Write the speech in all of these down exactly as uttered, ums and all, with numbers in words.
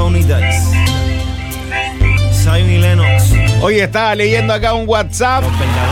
Oye, estaba leyendo acá un WhatsApp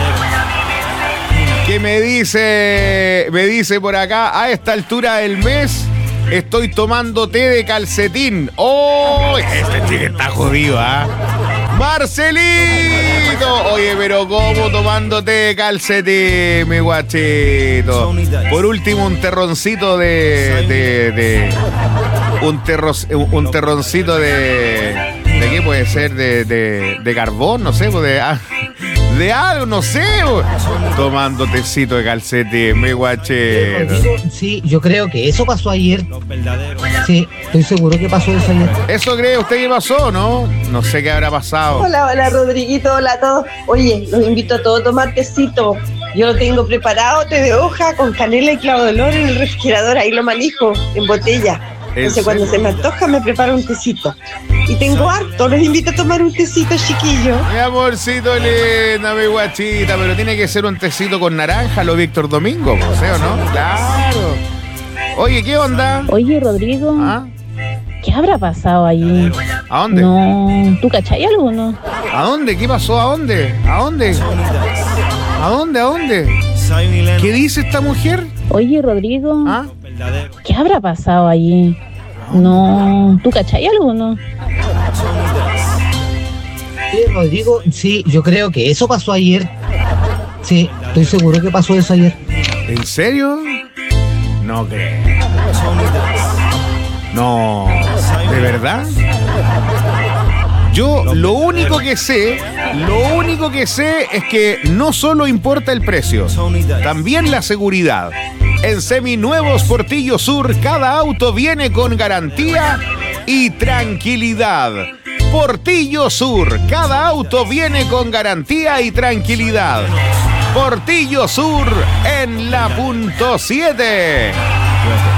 que me dice, me dice por acá, a esta altura del mes estoy tomando té de calcetín. ¡Oh! Este chico está jodido, ¿ah? ¿eh? ¡Marcelito! Oye, pero ¿cómo tomando té de calcetín, mi guachito? Por último, un terroncito de... de, de un, terro, un terroncito de... ¿De qué puede ser? De, de, de carbón, no sé, de... De algo, no sé. Tomando tecito de calcetín, mi guachero. Sí, yo creo que eso pasó ayer. Sí, estoy seguro que pasó eso ayer. ¿Eso cree usted que pasó, no? No sé qué habrá pasado. Hola, hola, Rodriguito, hola a todos. Oye, los invito a todos a tomar tecito. Yo lo tengo preparado, té de hoja con canela y clavo de olor en el refrigerador. Ahí lo manejo, en botella. Entonces cuando se me antoja me preparo un tecito. Y tengo harto, les invito a tomar un tecito, chiquillo. Mi amorcito linda, mi guachita, pero tiene que ser un tecito con naranja, lo Víctor Domingo, ¿no? ¿O no? Claro. Oye, ¿qué onda? Oye, Rodrigo. ¿Ah? ¿Qué habrá pasado allí? ¿A dónde? No, ¿tú cachai algo, no? ¿A dónde? ¿Qué pasó? ¿A dónde? ¿A dónde? ¿A dónde? ¿A dónde? ¿Qué dice esta mujer? Oye, Rodrigo. ¿Ah? ¿Qué habrá pasado allí? No, ¿tú cachai algo, no? Sí, Rodrigo, sí, yo creo que eso pasó ayer. Sí, estoy seguro que pasó eso ayer. ¿En serio? No creo. No, ¿de verdad? Yo lo único que sé, lo único que sé es que no solo importa el precio, también la seguridad. En Seminuevos Portillo Sur, cada auto viene con garantía y tranquilidad. Portillo Sur, cada auto viene con garantía y tranquilidad. Portillo Sur en la punto siete.